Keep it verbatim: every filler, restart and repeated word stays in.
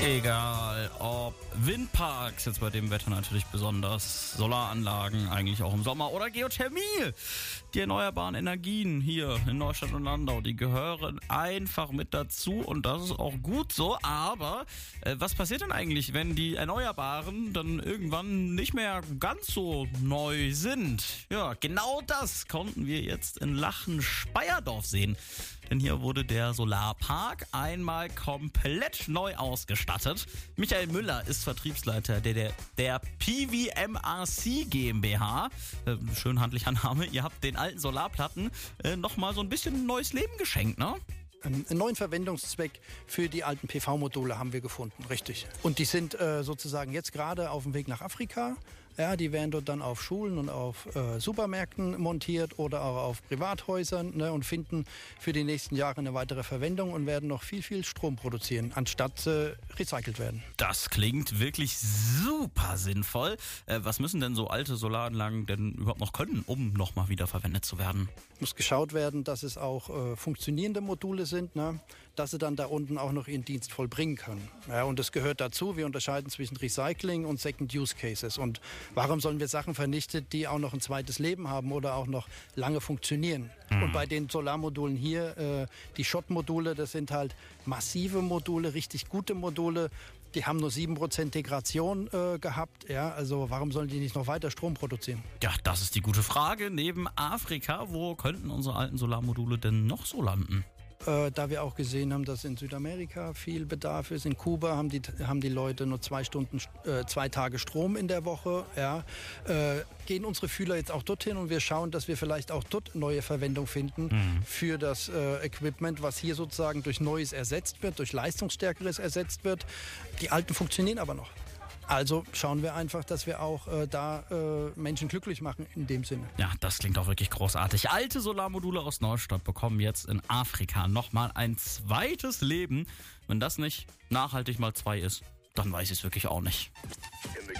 Egal ob Windparks, jetzt bei dem Wetter natürlich besonders, Solaranlagen eigentlich auch im Sommer oder Geothermie. Die erneuerbaren Energien hier in Neustadt und Landau, die gehören einfach mit dazu und das ist auch gut so. Aber äh, was passiert denn eigentlich, wenn die Erneuerbaren dann irgendwann nicht mehr ganz so neu sind? Ja, genau das konnten wir jetzt in Lachen-Speyerdorf sehen. Denn hier wurde der Solarpark einmal komplett neu ausgestattet. Michael Müller ist Vertriebsleiter der, der, der P V M R C GmbH. Äh, schön handlicher Name. Ihr habt den alten Solarplatten äh, nochmal so ein bisschen neues Leben geschenkt, ne? Einen neuen Verwendungszweck für die alten P V-Module haben wir gefunden, richtig. Und die sind äh, sozusagen jetzt gerade auf dem Weg nach Afrika. Ja, die werden dort dann auf Schulen und auf äh, Supermärkten montiert oder auch auf Privathäusern, ne, und finden für die nächsten Jahre eine weitere Verwendung und werden noch viel, viel Strom produzieren, anstatt äh, recycelt werden. Das klingt wirklich super sinnvoll. Äh, was müssen denn so alte Solaranlagen denn überhaupt noch können, um nochmal wieder verwendet zu werden? Muss geschaut werden, dass es auch äh, funktionierende Module sind, ne, dass sie dann da unten auch noch ihren Dienst vollbringen können. Ja, und das gehört dazu. Wir unterscheiden zwischen Recycling und Second Use Cases. Und warum sollen wir Sachen vernichten, die auch noch ein zweites Leben haben oder auch noch lange funktionieren? Mhm. Und bei den Solarmodulen hier, äh, die Schott-Module, das sind halt massive Module, richtig gute Module. Die haben nur sieben Prozent Degradation äh, gehabt. Ja, also warum sollen die nicht noch weiter Strom produzieren? Ja, das ist die gute Frage. Neben Afrika, wo könnten unsere alten Solarmodule denn noch so landen? Äh, da wir auch gesehen haben, dass in Südamerika viel Bedarf ist. In Kuba haben die, haben die Leute nur zwei Stunden, äh, zwei Tage Strom in der Woche. Ja. Äh, gehen unsere Fühler jetzt auch dorthin und wir schauen, dass wir vielleicht auch dort neue Verwendung finden mhm. für das äh, Equipment, was hier sozusagen durch Neues ersetzt wird, durch Leistungsstärkeres ersetzt wird. Die alten funktionieren aber noch. Also schauen wir einfach, dass wir auch äh, da äh, Menschen glücklich machen in dem Sinne. Ja, das klingt auch wirklich großartig. Alte Solarmodule aus Neustadt bekommen jetzt in Afrika nochmal ein zweites Leben. Wenn das nicht nachhaltig mal zwei ist, dann weiß ich es wirklich auch nicht.